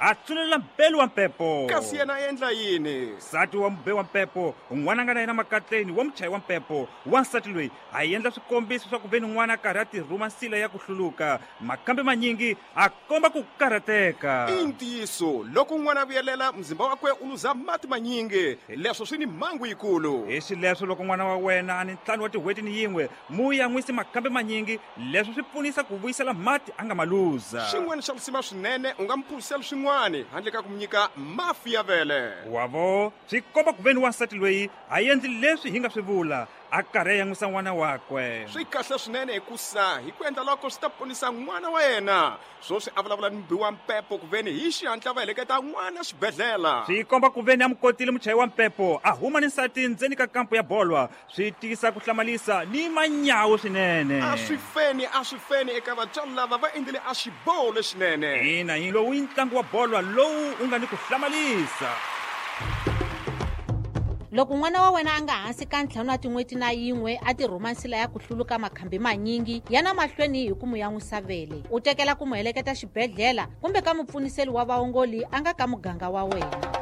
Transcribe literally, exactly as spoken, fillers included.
a tsulela mbelu wa mpepo. Kasi yena endla yini? Nsati wa mbe wa mpepo n'wana nga na yena makateni wa muchayi wa mpepo wa nsati loyi a endla swikombiso swa ku veni n'wana a karhi a tirhuma nsila ya ku hluluka makambe manyingi a komba ku karhateka. I ntiyiso loko n'wana a vuyelela mzimba wakwe u luza mati manyingi leswo swi ni mhangu yikulu. Hi swileswo loko n'wana wa wena a ni ntlhanu wa tin'hweti ni yin'we mu ya n'wisi makambe manyingi leswi swi pfunisa ku vuyisela mati a nga ma luza. Xin'wana xa lusima swinene u nga mi phulisela swin'wana handle ka ku mi nyika mafi ya vele. Wavo swi komba ku veni wansati loyi a endli leswi hi nga swi vula a karhi a yan'wisa n'wana wakwe. Swi kahle swinene hikusa hi ku endla loko swi ta ponisa n'wana wa yena swoswi a vulavula ni mbi wa mpepo ku veni hi xihatla va heleketa n'wana xibedhlela. Swi komba ku veni a mu kotile muchayi wa mpepo a huma ni nsati ndzeni ka kampu ya bolwa swi tisa ku hlamalisa ni manyawu swinene. A swi feni a swi feni eka vatswari lava va endlile a xiboho lexinene. Ina hi lowu i ntlangu wa bolwa lowu u nga ni ku hlamalisa. Loko n'wana wa wena a nga hansi ka ntlhanu wa tin'hweti na yin'we a tirhuma nsila ya ku hluluka makhambi manyingi yana mahlweni hi ku mu yan'wisa vele u tekela ku mu heleketa xibedhlela kumbe ka mupfuniseli wa vaongoli a nga ka muganga wa wena.